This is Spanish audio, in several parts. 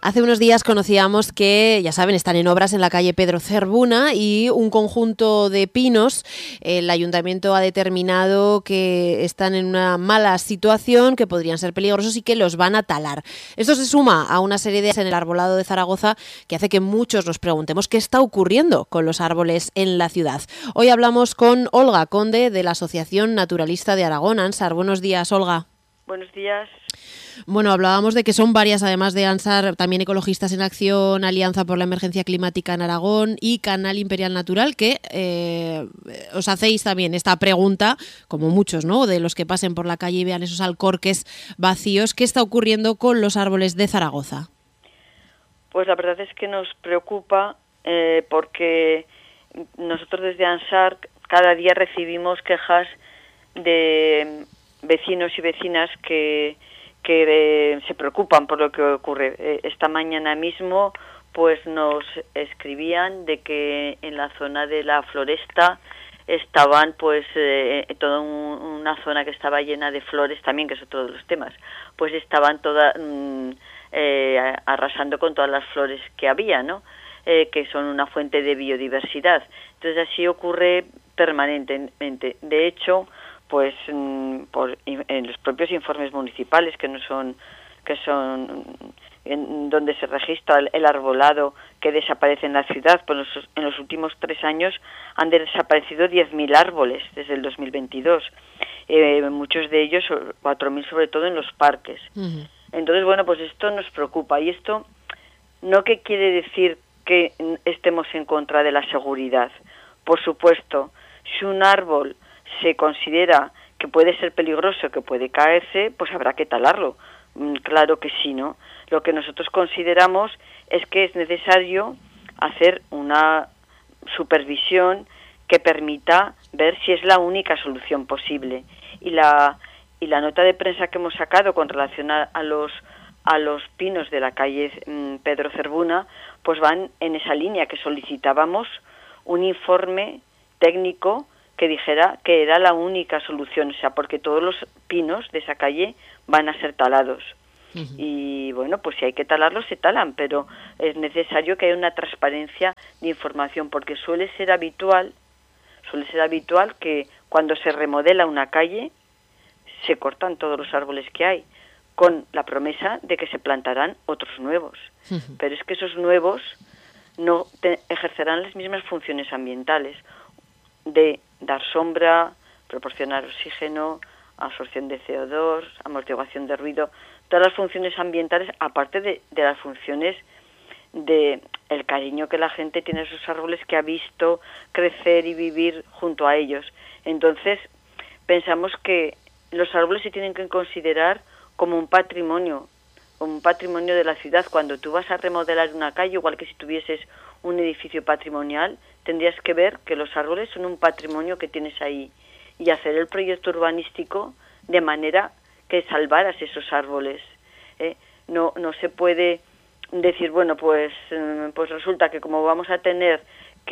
Hace unos días conocíamos que, ya saben, están en obras en la calle Pedro Zerbuna y un conjunto de pinos. El ayuntamiento ha determinado que están en una mala situación, que podrían ser peligrosos y que los van a talar. Esto se suma a una serie de en el arbolado de Zaragoza que hace que muchos nos preguntemos qué está ocurriendo con los árboles en la ciudad. Hoy hablamos con Olga Conde de la Asociación Naturalista de Aragón, ANSAR. Buenos días, Olga. Buenos días. Bueno, hablábamos de que son varias, además de ANSAR, también Ecologistas en Acción, Alianza por la Emergencia Climática en Aragón y Canal Imperial Natural, que os hacéis también esta pregunta, como muchos, ¿no?, de los que pasen por la calle y vean esos alcorques vacíos. ¿Qué está ocurriendo con los árboles de Zaragoza? Pues la verdad es que nos preocupa porque nosotros desde ANSAR cada día recibimos quejas de vecinos y vecinas que se preocupan por lo que ocurre. Esta mañana mismo pues nos escribían de que en la zona de la Floresta estaban pues toda una zona que estaba llena de flores también, que es otro de los temas, pues estaban todas arrasando con todas las flores que había, ¿no? Que son una fuente de biodiversidad. Entonces así ocurre permanentemente. De hecho, pues en los propios informes municipales que son en donde se registra el arbolado que desaparece en la ciudad, pues en los últimos 3 años han desaparecido 10.000 árboles desde el 2022, muchos de ellos, 4.000 sobre todo en los parques. Uh-huh. Entonces, bueno, pues esto nos preocupa, y esto no que quiere decir que estemos en contra de la seguridad. Por supuesto, si un árbol se considera que puede ser peligroso, que puede caerse, pues habrá que talarlo. Claro que sí, ¿no? Lo que nosotros consideramos es que es necesario hacer una supervisión que permita ver si es la única solución posible. Y la nota de prensa que hemos sacado con relación a los pinos de la calle Pedro Zerbuna, pues van en esa línea, que solicitábamos un informe técnico que dijera que era la única solución, o sea, porque todos los pinos de esa calle van a ser talados. Uh-huh. Y bueno, pues si hay que talarlos, se talan, pero es necesario que haya una transparencia de información, porque suele ser habitual que cuando se remodela una calle se cortan todos los árboles que hay, con la promesa de que se plantarán otros nuevos. Uh-huh. Pero es que esos nuevos no ejercerán las mismas funciones ambientales de dar sombra, proporcionar oxígeno, absorción de CO2, amortiguación de ruido, todas las funciones ambientales, aparte de las funciones de el cariño que la gente tiene a esos árboles que ha visto crecer y vivir junto a ellos. Entonces, pensamos que los árboles se tienen que considerar como un patrimonio de la ciudad. Cuando tú vas a remodelar una calle, igual que si tuvieses un edificio patrimonial, tendrías que ver que los árboles son un patrimonio que tienes ahí y hacer el proyecto urbanístico de manera que salvaras esos árboles. No se puede decir, bueno, pues resulta que como vamos a tener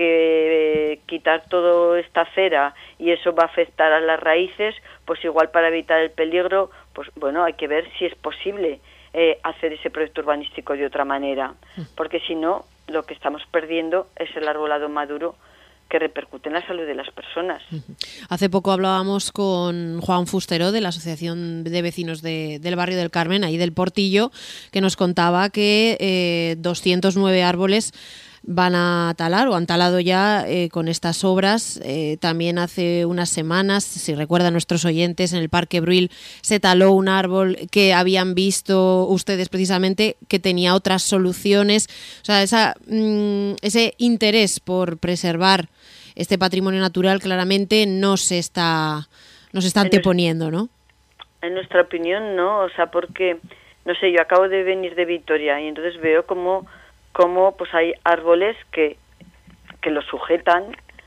que quitar toda esta acera y eso va a afectar a las raíces, pues igual para evitar el peligro, pues bueno, hay que ver si es posible hacer ese proyecto urbanístico de otra manera, porque si no, lo que estamos perdiendo es el arbolado maduro que repercute en la salud de las personas. Hace poco hablábamos con Juan Fustero de la Asociación de Vecinos del Barrio del Carmen, ahí del Portillo, que nos contaba que 209 árboles van a talar o han talado ya con estas obras. También hace unas semanas, si recuerdan nuestros oyentes, en el Parque Bruil se taló un árbol que habían visto ustedes precisamente que tenía otras soluciones. O sea, ese interés por preservar este patrimonio natural claramente no se está anteponiendo, ¿no? En nuestra opinión no, o sea, porque, no sé, yo acabo de venir de Vitoria y entonces veo como pues hay árboles que lo sujetan,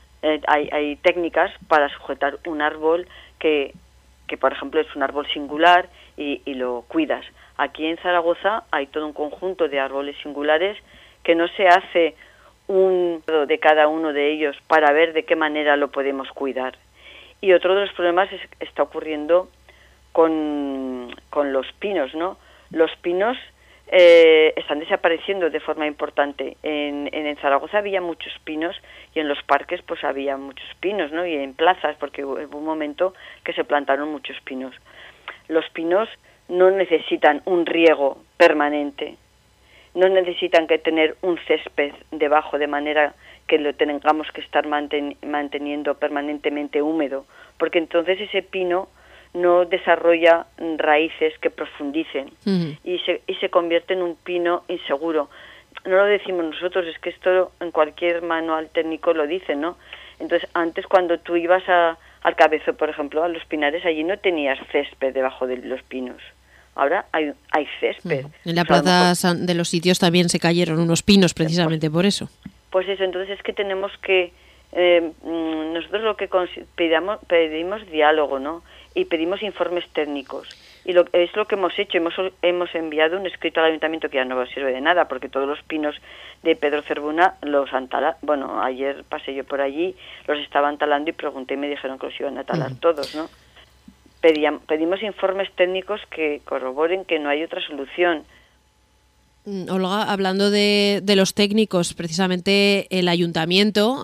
hay técnicas para sujetar un árbol que por ejemplo es un árbol singular y lo cuidas. Aquí en Zaragoza hay todo un conjunto de árboles singulares que no se hace un de cada uno de ellos para ver de qué manera lo podemos cuidar. Y otro de los problemas está ocurriendo con los pinos, ¿no? Los pinos están desapareciendo de forma importante. En Zaragoza había muchos pinos y en los parques pues había muchos pinos, ¿no? Y en plazas, porque hubo un momento que se plantaron muchos pinos. Los pinos no necesitan un riego permanente, no necesitan que tener un césped debajo de manera que lo tengamos que estar manteniendo permanentemente húmedo, porque entonces ese pino no desarrolla raíces que profundicen y se convierte en un pino inseguro. No lo decimos nosotros, es que esto en cualquier manual técnico lo dice, ¿no? Entonces, antes cuando tú ibas al Cabezo, por ejemplo, a los pinares, allí no tenías césped debajo de los pinos. Ahora hay césped. En la plaza de los Sitios también se cayeron unos pinos precisamente por eso. Pues eso, entonces es que tenemos que... nosotros lo que pedimos diálogo, ¿no? Y pedimos informes técnicos. Y es lo que hemos hecho. Hemos enviado un escrito al ayuntamiento que ya no sirve de nada, porque todos los pinos de Pedro Cervuna los han talado. Bueno, ayer pasé yo por allí, los estaban talando y pregunté y me dijeron que los iban a talar todos, ¿no? Pedimos informes técnicos que corroboren que no hay otra solución. Olga, hablando de los técnicos, precisamente el ayuntamiento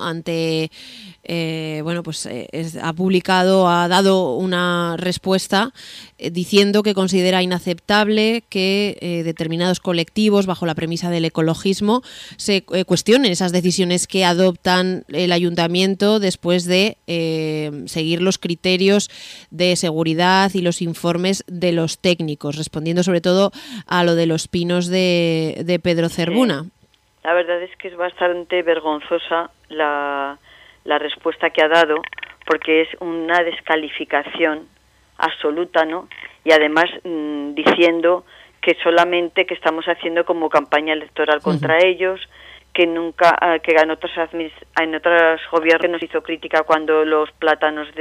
ha dado una respuesta diciendo que considera inaceptable que determinados colectivos, bajo la premisa del ecologismo, se cuestionen esas decisiones que adoptan el ayuntamiento después de seguir los criterios de seguridad y los informes de los técnicos, respondiendo sobre todo a lo de los pinos de Pedro Cervuna. Sí. La verdad es que es bastante vergonzosa la respuesta que ha dado, porque es una descalificación absoluta, ¿no? Y además diciendo que solamente que estamos haciendo como campaña electoral contra ellos, que nunca, que en otros gobiernos nos hizo crítica cuando los plátanos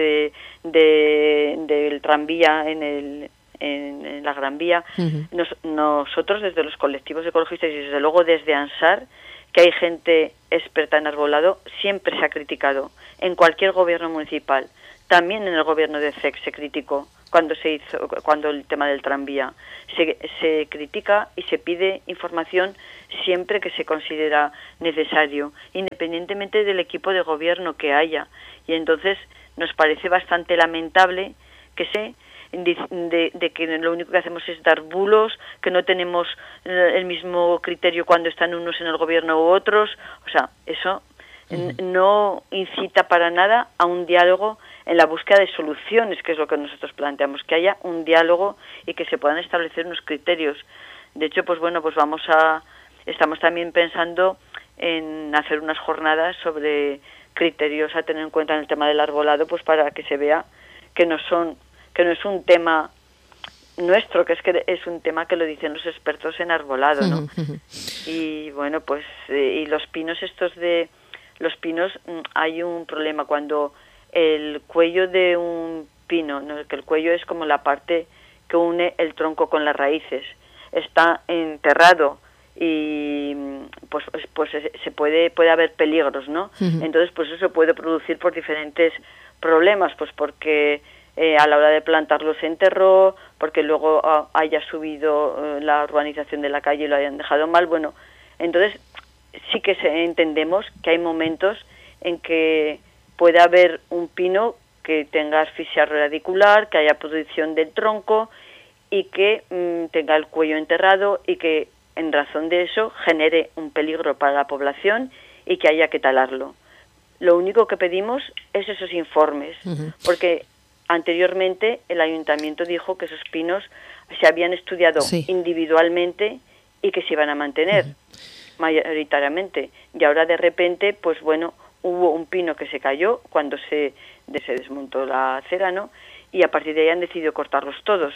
del tranvía en la Gran Vía. Nosotros desde los colectivos ecologistas y desde luego desde ANSAR, que hay gente experta en arbolado, siempre se ha criticado en cualquier gobierno municipal. También en el gobierno de CEC se criticó cuando el tema del tranvía. Se critica y se pide información siempre que se considera necesario, independientemente del equipo de gobierno que haya. Y entonces nos parece bastante lamentable que de que lo único que hacemos es dar bulos, que no tenemos el mismo criterio cuando están unos en el gobierno u otros. O sea, eso no incita para nada a un diálogo en la búsqueda de soluciones, que es lo que nosotros planteamos, que haya un diálogo y que se puedan establecer unos criterios. De hecho, estamos también pensando en hacer unas jornadas sobre criterios a tener en cuenta en el tema del arbolado, pues para que se vea que no es un tema nuestro, que es un tema que lo dicen los expertos en arbolado, ¿no? Y bueno, pues y los pinos hay un problema cuando el cuello de un pino, ¿no? Que el cuello es como la parte que une el tronco con las raíces, está enterrado y pues puede haber peligros, ¿no? Entonces pues eso puede producir por diferentes problemas, pues porque a la hora de plantarlo se enterró, porque luego haya subido la urbanización de la calle y lo hayan dejado mal. Bueno, entonces sí que entendemos que hay momentos en que puede haber un pino que tenga asfixia radicular, que haya pudrición del tronco y que tenga el cuello enterrado y que en razón de eso genere un peligro para la población y que haya que talarlo. Lo único que pedimos es esos informes, porque anteriormente el ayuntamiento dijo que esos pinos se habían estudiado individualmente y que se iban a mantener mayoritariamente. Y ahora de repente, pues bueno, hubo un pino que se cayó cuando se desmontó la acera, ¿no? Y a partir de ahí han decidido cortarlos todos.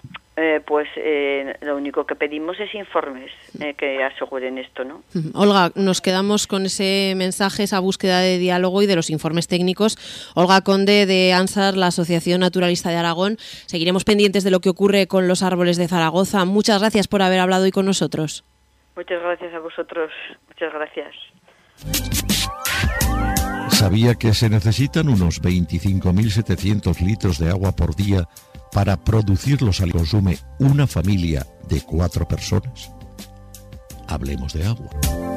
Lo único que pedimos es informes que aseguren esto, ¿no? Olga, nos quedamos con ese mensaje, esa búsqueda de diálogo y de los informes técnicos. Olga Conde, de ANSAR, la Asociación Naturalista de Aragón. Seguiremos pendientes de lo que ocurre con los árboles de Zaragoza. Muchas gracias por haber hablado hoy con nosotros. Muchas gracias a vosotros. Muchas gracias. ¿Sabía que se necesitan unos 25.700 litros de agua por día para producir los que consume una familia de 4 personas? Hablemos de agua.